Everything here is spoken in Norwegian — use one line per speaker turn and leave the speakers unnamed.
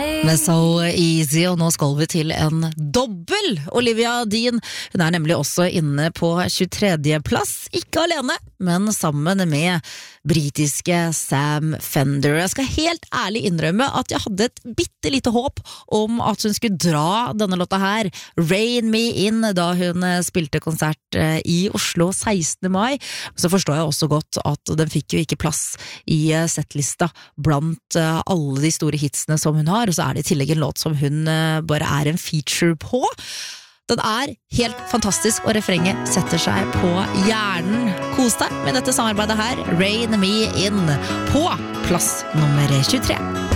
Med So Easy, og nå skal vi til en dobbel Olivia Dean. Hun nemlig også inne på 23. plass, ikke alene, men sammen med britiske Sam Fender. Jeg skal helt ærlig innrømme at jeg hadde et bittelite håp om at hun skulle dra denne låta her, Rain Me In, da hun spilte konsert i Oslo 16. mai. Så forstår jeg også godt at den fikk jo ikke plass i settlista blant alle de store hitsene som hun har, og så det i tillegg en låt som hun bare en feature på. Den helt fantastisk, og refrenget setter seg på hjernen. Kos deg med dette samarbeidet her, Rain Me In, på plass nummer 23.